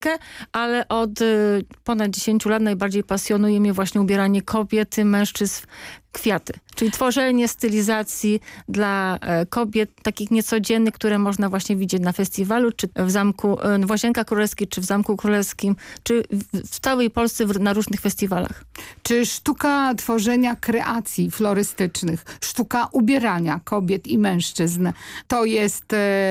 ale od ponad 10 lat najbardziej pasjonuje mnie właśnie ubieranie kobiet, mężczyzn, kwiaty. Czyli tworzenie stylizacji dla kobiet, takich niecodziennych, które można właśnie widzieć na festiwalu, czy w zamku, w Łazienkach Królewskich, czy w Zamku Królewskim, czy w całej Polsce na różnych festiwalach. Czy sztuka tworzenia kreacji florystycznych, sztuka ubierania kobiet i mężczyzn, to jest,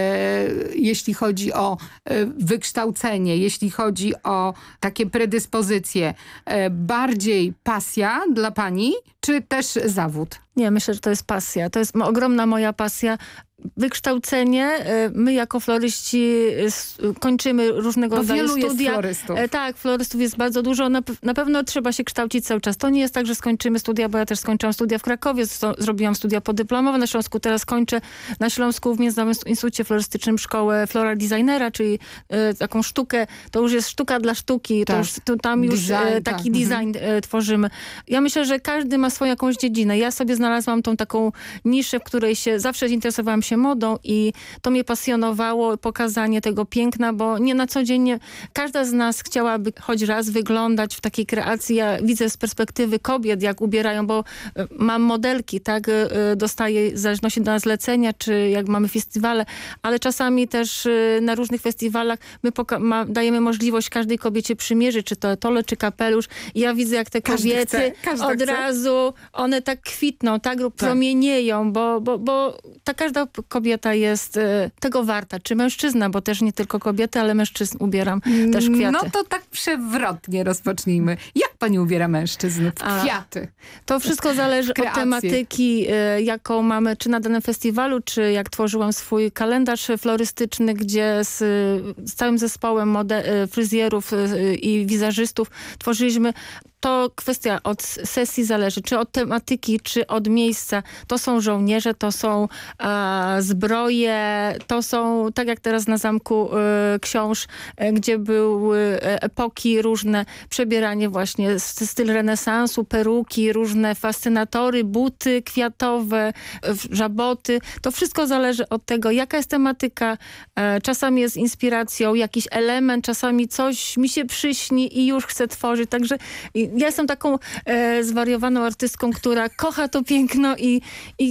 jeśli chodzi o wykształcenie, jeśli chodzi o takie predyspozycje, bardziej pasja dla pani, czy też zawód? Nie, myślę, że to jest pasja. To jest ogromna moja pasja. Wykształcenie. My jako floryści kończymy różnego rodzaju studia. Jest florystów. Tak, florystów jest bardzo dużo. Na pewno trzeba się kształcić cały czas. To nie jest tak, że skończymy studia, bo ja też skończyłam studia w Krakowie, zrobiłam studia podyplomowe na Śląsku, teraz kończę na Śląsku w Międzynarodowym Instytucie Florystycznym szkołę floral designera, czyli taką sztukę, to już jest sztuka dla sztuki, tak. Tam już design, taki design tworzymy. Ja myślę, że każdy ma swoją jakąś dziedzinę. Ja sobie znalazłam tą taką niszę, w której się zawsze interesowałam się modą i to mnie pasjonowało, pokazanie tego piękna, bo nie na co dzień każda z nas chciałaby choć raz wyglądać w takiej kreacji. Ja widzę z perspektywy kobiet, jak ubierają, bo mam modelki, tak, dostaję w zależności do zlecenia, czy jak mamy festiwale, ale czasami też na różnych festiwalach my dajemy możliwość każdej kobiecie przymierzyć, czy to etole, czy kapelusz. I ja widzę, jak te kobiety od razu, one tak kwitną, tak promienieją, bo ta każda kobieta jest tego warta, czy mężczyzna, bo też nie tylko kobiety, ale mężczyzn ubieram też w kwiaty. No to tak przewrotnie rozpocznijmy. Jak pani ubiera mężczyzn w kwiaty? To wszystko zależy od tematyki, jaką mamy, czy na danym festiwalu, czy jak tworzyłam swój kalendarz florystyczny, gdzie z całym zespołem fryzjerów i wizerzystów tworzyliśmy. To kwestia od sesji zależy, czy od tematyki, czy od miejsca. To są żołnierze, to są zbroje, to są, tak jak teraz na Zamku Książ, gdzie były epoki różne, przebieranie właśnie, styl renesansu, peruki, różne fascynatory, buty kwiatowe, żaboty. To wszystko zależy od tego, jaka jest tematyka. Czasami jest inspiracją jakiś element, czasami coś mi się przyśni i już chcę tworzyć. Także ja jestem taką zwariowaną artystką, która kocha to piękno i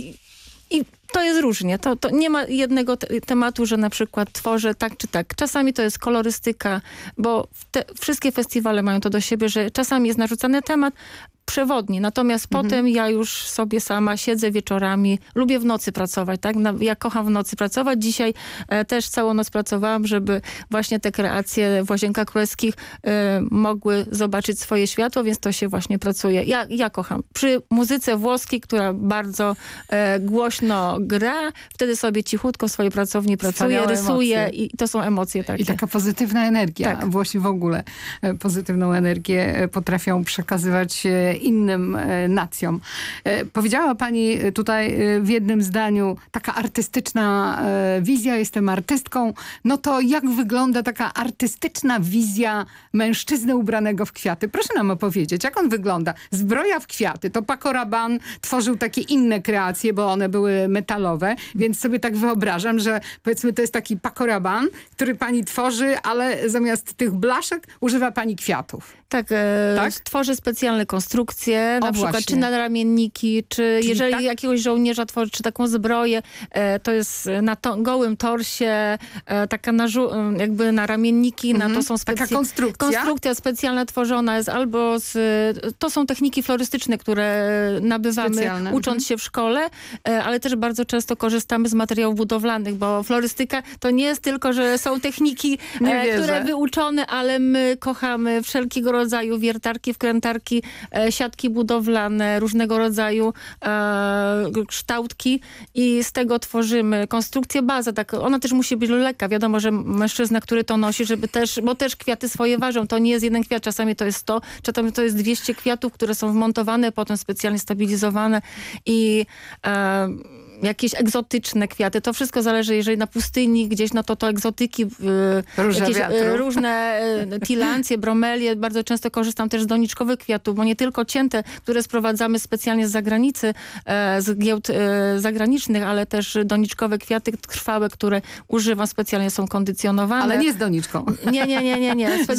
to jest różnie. To nie ma jednego tematu, że na przykład tworzę tak czy tak. Czasami to jest kolorystyka, bo wszystkie festiwale mają to do siebie, że czasami jest narzucany temat przewodni. Natomiast potem ja już sobie sama siedzę wieczorami. Lubię w nocy pracować, tak? Ja kocham w nocy pracować. Dzisiaj też całą noc pracowałam, żeby właśnie te kreacje w Łazienkach Królewskich mogły zobaczyć swoje światło, więc to się właśnie pracuje. Ja kocham. Przy muzyce włoskiej, która bardzo głośno gra, wtedy sobie cichutko w swojej pracowni pracuję, rysuję i to są emocje takie. I taka pozytywna energia. Tak. Włosi w ogóle pozytywną energię potrafią przekazywać innym nacjom. Powiedziała pani tutaj w jednym zdaniu, taka artystyczna wizja, jestem artystką. No to jak wygląda taka artystyczna wizja mężczyzny ubranego w kwiaty? Proszę nam opowiedzieć, jak on wygląda? Zbroja w kwiaty. To Paco Rabanne tworzył takie inne kreacje, bo one były metalowe, więc sobie tak wyobrażam, że powiedzmy to jest taki Paco Rabanne, który pani tworzy, ale zamiast tych blaszek używa pani kwiatów. Tak, tworzę specjalne konstrukcje, na przykład czy na ramienniki, czy jeżeli jakiegoś żołnierza tworzy, czy taką zbroję, to jest na gołym torsie, taka jakby na ramienniki, na to są taka konstrukcja specjalna tworzona jest albo to są techniki florystyczne, które nabywamy specjalne. Ucząc się w szkole, ale też bardzo często korzystamy z materiałów budowlanych, bo florystyka to nie jest tylko, że są techniki, które wyuczone, ale my kochamy wszelkiego rodzaju wiertarki, wkrętarki, siatki budowlane, różnego rodzaju kształtki i z tego tworzymy konstrukcję, bazę. Tak, ona też musi być lekka. Wiadomo, że mężczyzna, który to nosi, żeby też, bo też kwiaty swoje ważą. To nie jest jeden kwiat, czasami to jest 100, czasami to jest 200 kwiatów, które są wmontowane, potem specjalnie stabilizowane i jakieś egzotyczne kwiaty. To wszystko zależy, jeżeli na pustyni gdzieś, no to egzotyki, jakieś różne tilancje, bromelie. Bardzo często korzystam też z doniczkowych kwiatów, bo nie tylko cięte, które sprowadzamy specjalnie z zagranicy, z giełd zagranicznych, ale też doniczkowe kwiaty trwałe, które używam specjalnie, są kondycjonowane. Ale nie z doniczką. Nie.